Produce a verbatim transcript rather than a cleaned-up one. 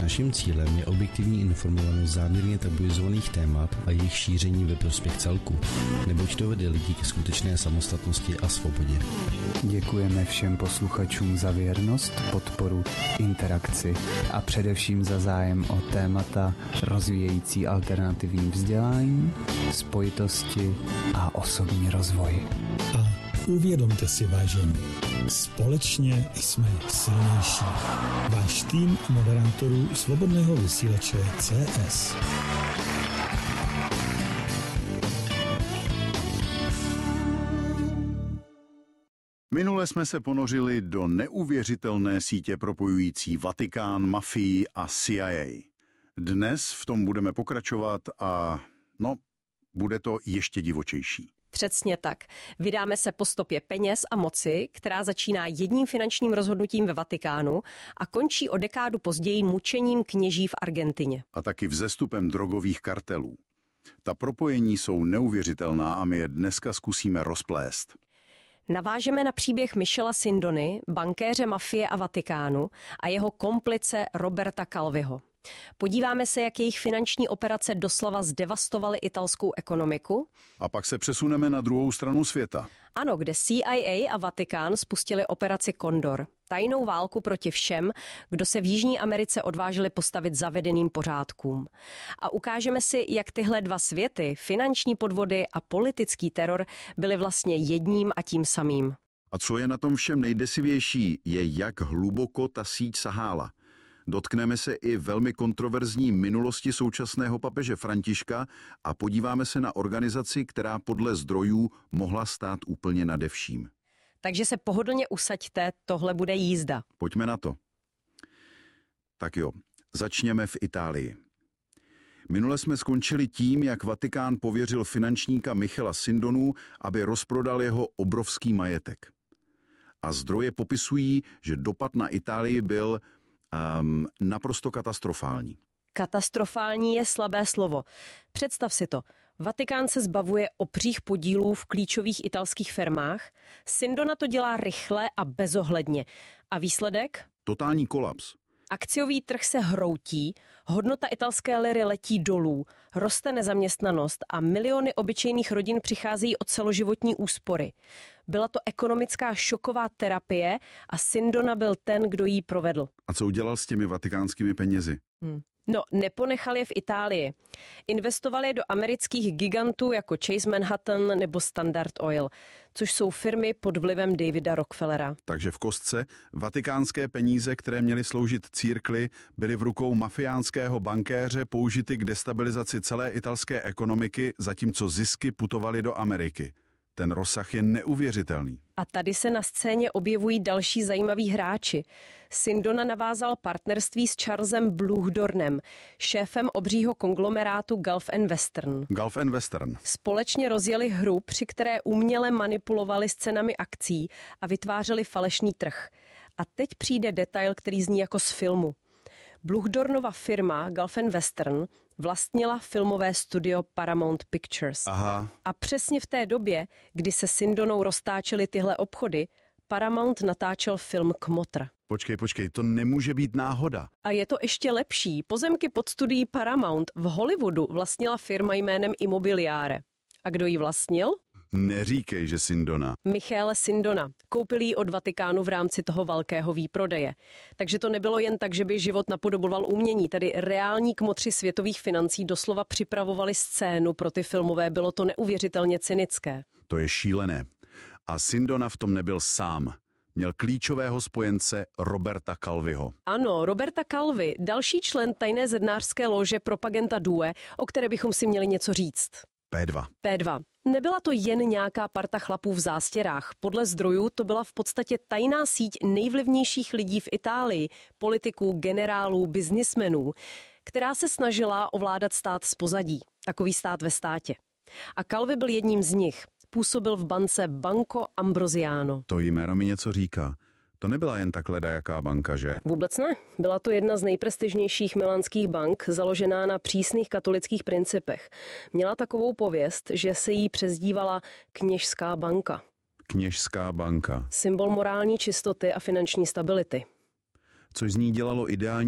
Naším cílem je objektivní informovanost záměrně tabuizovaných témat a jejich šíření ve prospěch celku, neboť to vede lidi ke skutečné samostatnosti a svobodě. Děkujeme všem posluchačům za věrnost, podporu, interakci a především za zájem o témata rozvíjející alternativní vzdělání, spojitosti a osobní rozvoj. A uvědomte si, vážení, společně jsme silnější. Váš tým moderátorů Svobodného vysílače C S. Minule jsme se ponořili do neuvěřitelné sítě propojující Vatikán, mafii a C I A. Dnes v tom budeme pokračovat a no, bude to ještě divočejší. Přesně tak. Vydáme se po stopě peněz a moci, která začíná jedním finančním rozhodnutím ve Vatikánu a končí o dekádu později mučením kněží v Argentině. A taky vzestupem drogových kartelů. Ta propojení jsou neuvěřitelná a my je dneska zkusíme rozplést. Navážeme na příběh Michela Sindony, bankéře mafie a Vatikánu a jeho komplice Roberta Calviho. Podíváme se, jak jejich finanční operace doslova zdevastovaly italskou ekonomiku. A pak se přesuneme na druhou stranu světa. Ano, kde C I A a Vatikán spustili operaci Condor. Tajnou válku proti všem, kdo se v Jižní Americe odvážili postavit zavedeným pořádkům. A ukážeme si, jak tyhle dva světy, finanční podvody a politický teror, byly vlastně jedním a tím samým. A co je na tom všem nejdesivější, je, jak hluboko ta síť sahála. Dotkneme se i velmi kontroverzní minulosti současného papeže Františka a podíváme se na organizaci, která podle zdrojů mohla stát úplně nade vším. Takže se pohodlně usaďte, tohle bude jízda. Pojďme na to. Tak jo, začněme v Itálii. Minule jsme skončili tím, jak Vatikán pověřil finančníka Michela Sindonu, aby rozprodal jeho obrovský majetek. A zdroje popisují, že dopad na Itálii byl Um, naprosto katastrofální. Katastrofální je slabé slovo. Představ si to. Vatikán se zbavuje obřích podílů v klíčových italských firmách. Sindona to dělá rychle a bezohledně. A výsledek? Totální kolaps. Akciový trh se hroutí, hodnota italské liry letí dolů, roste nezaměstnanost a miliony obyčejných rodin přicházejí o celoživotní úspory. Byla to ekonomická šoková terapie a Sindona byl ten, kdo ji provedl. A co udělal s těmi vatikánskými penězi? Hmm. No, ponechal je v Itálii. Investovali je do amerických gigantů jako Chase Manhattan nebo Standard Oil, což jsou firmy pod vlivem Davida Rockefellera. Takže v kostce vatikánské peníze, které měly sloužit církli, byly v rukou mafiánského bankéře použity k destabilizaci celé italské ekonomiky, zatímco zisky putovaly do Ameriky. Ten rozsah je neuvěřitelný. A tady se na scéně objevují další zajímaví hráči. Sindona navázal partnerství s Charlesem Bluhdornem, šéfem obřího konglomerátu Gulf and Western. Gulf and Western. Společně rozjeli hru, při které uměle manipulovali s cenami akcí a vytvářeli falešný trh. A teď přijde detail, který zní jako z filmu. Bluhdornova firma Gulf and Western vlastnila filmové studio Paramount Pictures. Aha. A přesně v té době, kdy se Sindonou roztáčely tyhle obchody, Paramount natáčel film Kmotr. Počkej, počkej, to nemůže být náhoda. A je to ještě lepší. Pozemky pod studií Paramount v Hollywoodu vlastnila firma jménem Immobiliare. A kdo ji vlastnil? Neříkej, že Sindona. Michele Sindona. Koupil ji od Vatikánu v rámci toho velkého výprodeje. Takže to nebylo jen tak, že by život napodoboval umění. Tady reální kmotři světových financí doslova připravovali scénu pro ty filmové. Bylo to neuvěřitelně cynické. To je šílené. A Sindona v tom nebyl sám. Měl klíčového spojence Roberta Calviho. Ano, Roberta Calvi, další člen tajné zednářské lože Propaganda Due, o které bychom si měli něco říct. P dva. P dva. Nebyla to jen nějaká parta chlapů v zástěrách. Podle zdrojů to byla v podstatě tajná síť nejvlivnějších lidí v Itálii, politiků, generálů, biznismenů, která se snažila ovládat stát z pozadí. Takový stát ve státě. A Calvi byl jedním z nich. Působil v bance Banco Ambrosiano. To jméno mi něco říká. To nebyla jen tak ledajaká banka, že? Vůbec ne. Byla to jedna z nejprestižnějších milánských bank, založená na přísných katolických principech. Měla takovou pověst, že se jí přezdívala Kněžská banka. Kněžská banka. Symbol morální čistoty a finanční stability. Což z ní dělalo ideální